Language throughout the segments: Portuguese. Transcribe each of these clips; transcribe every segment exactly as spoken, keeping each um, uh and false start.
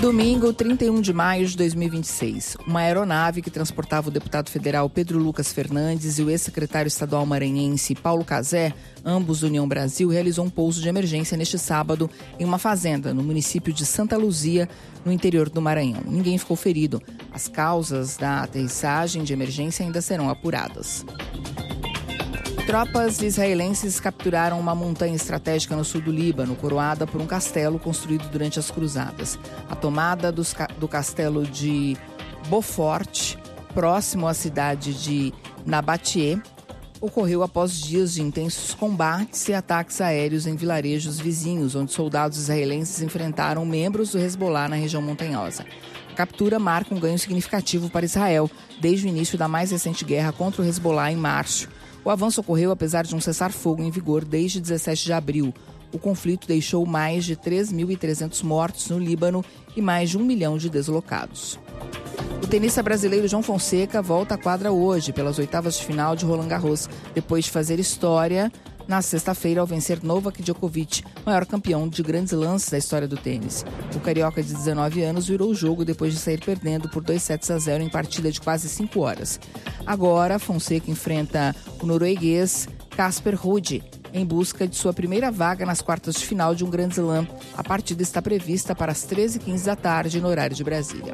Domingo, trinta e um de maio de dois mil e vinte e seis, uma aeronave que transportava o deputado federal Pedro Lucas Fernandes e o ex-secretário estadual maranhense Paulo Cazé, ambos do União Brasil, realizou um pouso de emergência neste sábado em uma fazenda no município de Santa Luzia, no interior do Maranhão. Ninguém ficou ferido. As causas da aterrissagem de emergência ainda serão apuradas. Tropas israelenses capturaram uma montanha estratégica no sul do Líbano, coroada por um castelo construído durante as cruzadas. A tomada dos, do castelo de Beaufort, próximo à cidade de Nabatie, ocorreu após dias de intensos combates e ataques aéreos em vilarejos vizinhos, onde soldados israelenses enfrentaram membros do Hezbollah na região montanhosa. A captura marca um ganho significativo para Israel, desde o início da mais recente guerra contra o Hezbollah em março. O avanço ocorreu apesar de um cessar-fogo em vigor desde dezessete de abril. O conflito deixou mais de três mil e trezentos mortos no Líbano e mais de um milhão de deslocados. O tenista brasileiro João Fonseca volta à quadra hoje pelas oitavas de final de Roland Garros, depois de fazer história na sexta-feira ao vencer Novak Djokovic, maior campeão de grandes lances da história do tênis. O carioca de dezenove anos virou o jogo depois de sair perdendo por dois sets a zero em partida de quase cinco horas. Agora, Fonseca enfrenta o norueguês Casper Ruud em busca de sua primeira vaga nas quartas de final de um Grand Slam. A partida está prevista para as treze e quinze da tarde no horário de Brasília.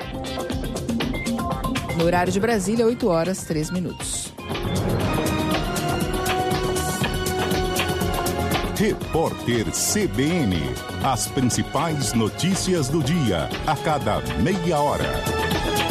No horário de Brasília, oito horas, três minutos. Repórter C B N. As principais notícias do dia, a cada meia hora.